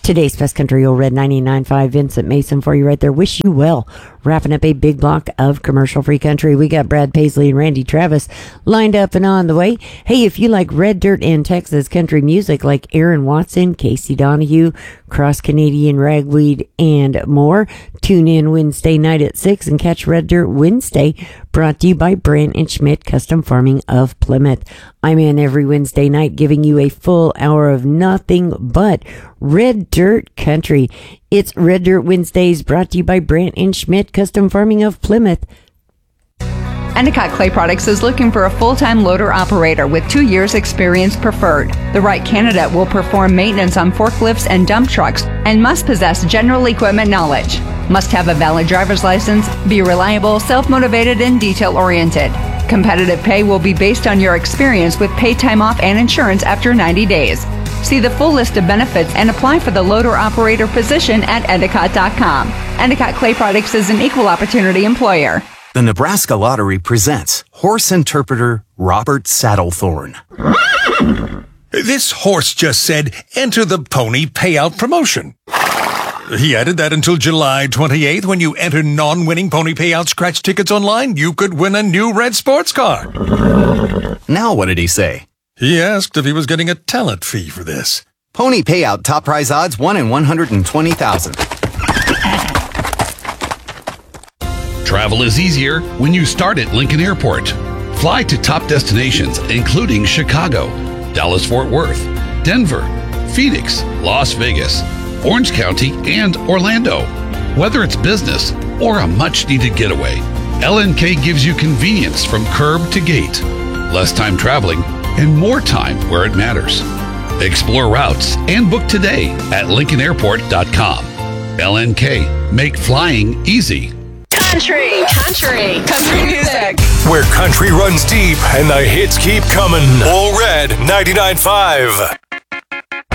Today's Best Country Old Red 99.5, Vincent Mason for you right there. Wish you well. Wrapping up a big block of commercial-free country. We got Brad Paisley and Randy Travis lined up and on the way. Hey, if you like red dirt and Texas country music like Aaron Watson, Casey Donahue, Cross Canadian Ragweed, and more, tune in Wednesday night at 6 and catch Red Dirt Wednesday, brought to you by Brant and Schmidt Custom Farming of Plymouth. I'm in every Wednesday night giving you a full hour of nothing but red dirt country. It's Red Dirt Wednesdays, brought to you by Brant and Schmidt Custom Farming of Plymouth. Endicott Clay Products is looking for a full-time loader operator with 2 years experience preferred. The right candidate will perform maintenance on forklifts and dump trucks and must possess general equipment knowledge. Must have a valid driver's license, be reliable, self-motivated, and detail-oriented. Competitive pay will be based on your experience with paid time off and insurance after 90 days. See the full list of benefits and apply for the loader operator position at Endicott.com. Endicott Clay Products is an equal opportunity employer. The Nebraska Lottery presents horse interpreter Robert Saddlethorn. This horse just said, enter the pony payout promotion. He added that until July 28th, when you enter non-winning pony payout scratch tickets online, you could win a new red sports car. Now what did he say? He asked if he was getting a talent fee for this. Pony payout top prize odds 1 in 120,000. Travel is easier when you start at Lincoln Airport. Fly to top destinations including Chicago, Dallas-Fort Worth, Denver, Phoenix, Las Vegas, Orange County, and Orlando. Whether it's business or a much-needed getaway, LNK gives you convenience from curb to gate, less time traveling, and more time where it matters. Explore routes and book today at LincolnAirport.com. LNK, make flying easy. Country music. Where country runs deep and the hits keep coming. All Red 99.5.